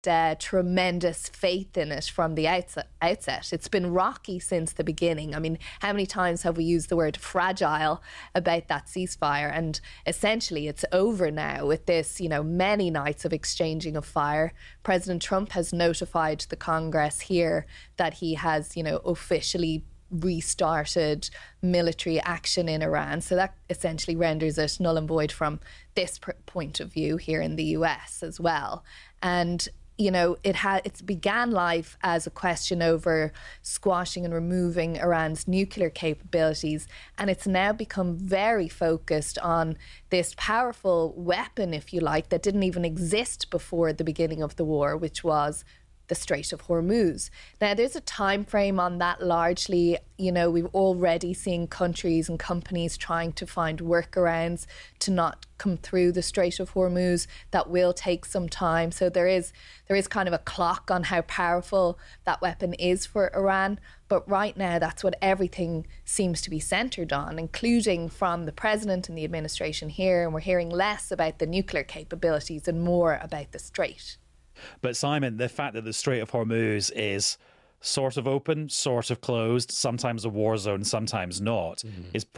tremendous faith in it from the outset. It's been rocky since the beginning. I mean, how many times have we used the word fragile about that ceasefire? And essentially it's over now with this, many nights of exchanging of fire. President Trump has notified the Congress here that he has, officially restarted military action in Iran. So that essentially renders it null and void from this point of view here in the US as well. And it began life as a question over squashing and removing Iran's nuclear capabilities, and it's now become very focused on this powerful weapon, if you like, that didn't even exist before the beginning of the war, which was the Strait of Hormuz. Now, there's a time frame on that largely. We've already seen countries and companies trying to find workarounds to not come through the Strait of Hormuz. That will take some time. So there is kind of a clock on how powerful that weapon is for Iran. But right now, that's what everything seems to be centred on, including from the president and the administration here. And we're hearing less about the nuclear capabilities and more about the Strait. But Simon, the fact that the Strait of Hormuz is sort of open, sort of closed, sometimes a war zone, sometimes not, is